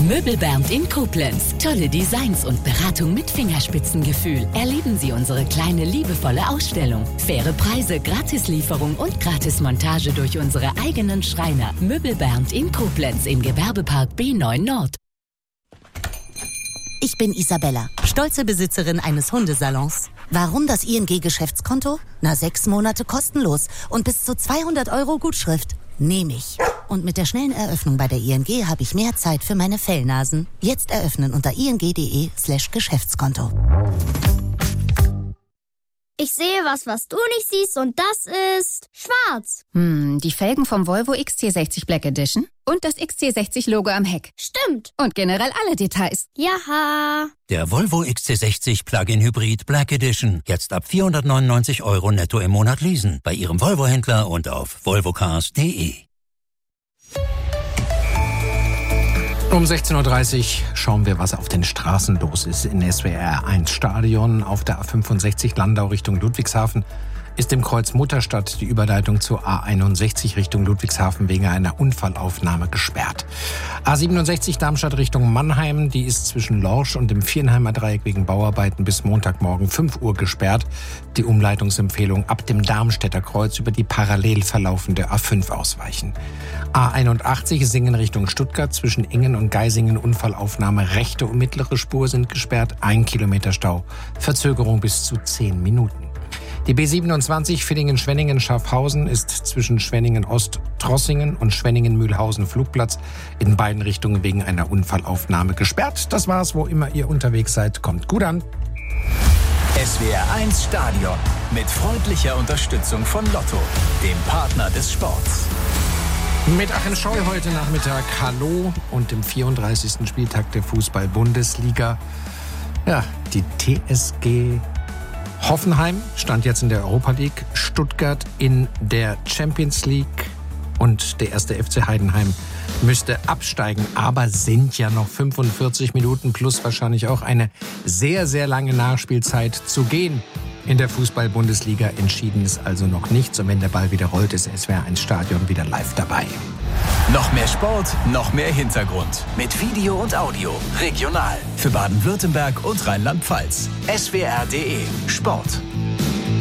Möbel Bernd in Koblenz. Tolle Designs und Beratung mit Fingerspitzengefühl. Erleben Sie unsere kleine, liebevolle Ausstellung. Faire Preise, Gratislieferung und Gratismontage durch unsere eigenen Schreiner. Möbel Bernd in Koblenz im Gewerbepark B9 Nord. Ich bin Isabella, stolze Besitzerin eines Hundesalons. Warum das ING-Geschäftskonto? 6 Monate kostenlos und bis zu 200 € Gutschrift. Nehme ich. Und mit der schnellen Eröffnung bei der ING habe ich mehr Zeit für meine Fellnasen. Jetzt eröffnen unter ing.de/Geschäftskonto. Ich sehe was du nicht siehst und das ist schwarz. Die Felgen vom Volvo XC60 Black Edition und das XC60-Logo am Heck. Stimmt. Und generell alle Details. Jaha. Der Volvo XC60 Plug-in Hybrid Black Edition. Jetzt ab 499 € netto im Monat leasen. Bei Ihrem Volvo-Händler und auf volvocars.de. Um 16.30 Uhr schauen wir, was auf den Straßen los ist. In SWR 1 Stadion auf der A65 Landau Richtung Ludwigshafen ist im Kreuz Mutterstadt die Überleitung zur A61 Richtung Ludwigshafen wegen einer Unfallaufnahme gesperrt. A67 Darmstadt Richtung Mannheim, die ist zwischen Lorsch und dem Viernheimer Dreieck wegen Bauarbeiten bis Montagmorgen 5 Uhr gesperrt. Die Umleitungsempfehlung ab dem Darmstädter Kreuz über die parallel verlaufende A5 ausweichen. A81 Singen Richtung Stuttgart zwischen Ingen und Geisingen Unfallaufnahme rechte und mittlere Spur sind gesperrt, 1 Kilometer Stau, Verzögerung bis zu 10 Minuten. Die B27 Villingen-Schwenningen-Schaffhausen ist zwischen Schwenningen-Ost-Trossingen und Schwenningen-Mühlhausen-Flugplatz in beiden Richtungen wegen einer Unfallaufnahme gesperrt. Das war's, wo immer ihr unterwegs seid. Kommt gut an. SWR 1 Stadion mit freundlicher Unterstützung von Lotto, dem Partner des Sports. Mit Achim Scheu heute Nachmittag. Hallo und im 34. Spieltag der Fußball-Bundesliga. Ja, die TSG Hoffenheim stand jetzt in der Europa League, Stuttgart in der Champions League und der erste FC Heidenheim müsste absteigen, aber sind ja noch 45 Minuten plus wahrscheinlich auch eine sehr, sehr lange Nachspielzeit zu gehen. In der Fußball-Bundesliga entschieden ist also noch nichts und wenn der Ball wieder rollt, ist SWR 1 Stadion wieder live dabei. Noch mehr Sport, noch mehr Hintergrund. Mit Video und Audio. Regional. Für Baden-Württemberg und Rheinland-Pfalz. swr.de Sport.